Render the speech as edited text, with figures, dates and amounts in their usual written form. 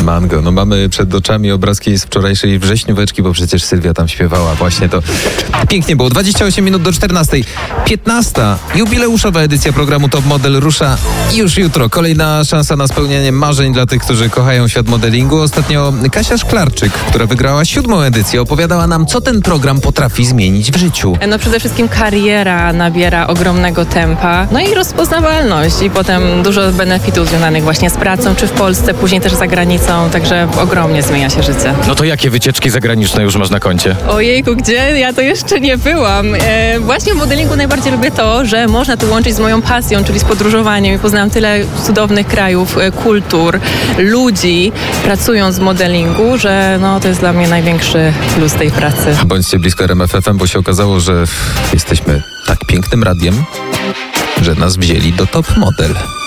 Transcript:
Mango. No mamy przed oczami obrazki z wczorajszej wrześnióweczki, bo przecież Sylwia tam śpiewała. Właśnie to pięknie było. 28 minut do 14. 15. Jubileuszowa edycja programu Top Model rusza już jutro. Kolejna szansa na spełnianie marzeń dla tych, którzy kochają świat modelingu. Ostatnio Kasia Szklarczyk, która wygrała 7. edycję, opowiadała nam, co ten program potrafi zmienić w życiu. No przede wszystkim kariera nabiera ogromnego tempa, no i rozpoznawalność i potem dużo benefitów związanych właśnie z pracą, czy w Polsce, później też za granicą, także ogromnie zmienia się życie. No to jakie wycieczki zagraniczne już masz na koncie? Ojejku, gdzie? Ja to jeszcze nie byłam. Właśnie w modelingu najbardziej lubię to, że można to łączyć z moją pasją, czyli z podróżowaniem i poznałam tyle cudownych krajów, kultur, ludzi, pracując w modelingu, że no to jest dla mnie największy plus tej pracy. Bądźcie blisko RMF FM, bo się okazało, że jesteśmy tak pięknym radiem, że nas wzięli do Top Model.